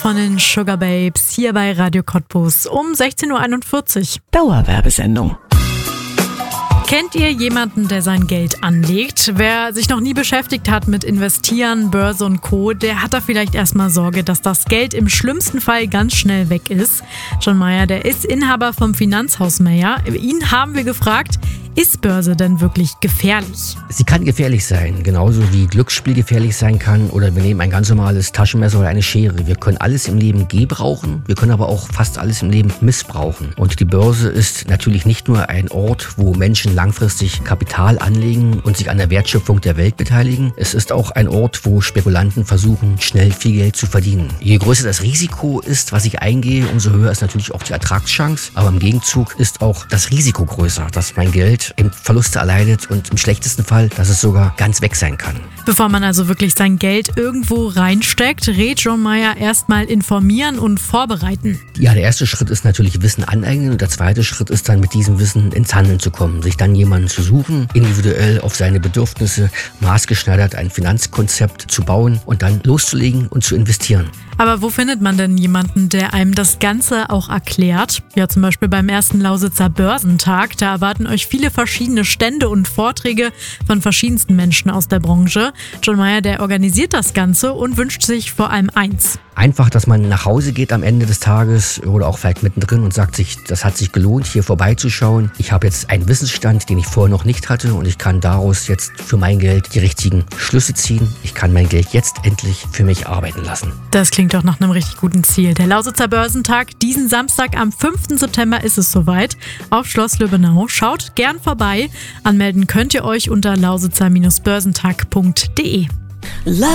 von den Sugar Babes hier bei Radio Cottbus um 16.41 Uhr. Dauerwerbesendung. Kennt ihr jemanden, der sein Geld anlegt? Wer sich noch nie beschäftigt hat mit Investieren, Börse und Co., der hat da vielleicht erstmal Sorge, dass das Geld im schlimmsten Fall ganz schnell weg ist. John Meyer, der ist Inhaber vom Finanzhaus Meyer. Ihn haben wir gefragt, ist Börse denn wirklich gefährlich? Sie kann gefährlich sein, genauso wie Glücksspiel gefährlich sein kann oder wir nehmen ein ganz normales Taschenmesser oder eine Schere. Wir können alles im Leben gebrauchen, wir können aber auch fast alles im Leben missbrauchen. Und die Börse ist natürlich nicht nur ein Ort, wo Menschen langfristig Kapital anlegen und sich an der Wertschöpfung der Welt beteiligen. Es ist auch ein Ort, wo Spekulanten versuchen, schnell viel Geld zu verdienen. Je größer das Risiko ist, was ich eingehe, umso höher ist natürlich auch die Ertragschance. Aber im Gegenzug ist auch das Risiko größer, dass mein Geld eben Verluste erleidet und im schlechtesten Fall, dass es sogar ganz weg sein kann. Bevor man also wirklich sein Geld irgendwo reinsteckt, rät John Meyer erstmal informieren und vorbereiten. Ja, der erste Schritt ist natürlich Wissen aneignen und der zweite Schritt ist dann mit diesem Wissen ins Handeln zu kommen, sich dann jemanden zu suchen, individuell auf seine Bedürfnisse maßgeschneidert ein Finanzkonzept zu bauen und dann loszulegen und zu investieren. Aber wo findet man denn jemanden, der einem das Ganze auch erklärt? Ja, zum Beispiel beim ersten Lausitzer Börsentag. Da erwarten euch viele verschiedene Stände und Vorträge von verschiedensten Menschen aus der Branche. John Meyer, der organisiert das Ganze und wünscht sich vor allem eins. Einfach, dass man nach Hause geht am Ende des Tages oder auch vielleicht mittendrin und sagt sich, das hat sich gelohnt, hier vorbeizuschauen. Ich habe jetzt einen Wissensstand, den ich vorher noch nicht hatte und ich kann daraus jetzt für mein Geld die richtigen Schlüsse ziehen. Ich kann mein Geld jetzt endlich für mich arbeiten lassen. Das klingt doch nach einem richtig guten Ziel. Der Lausitzer Börsentag, diesen Samstag am 5. September ist es soweit auf Schloss Lübbenau. Schaut gern vorbei. Anmelden könnt ihr euch unter lausitzer-börsentag.de.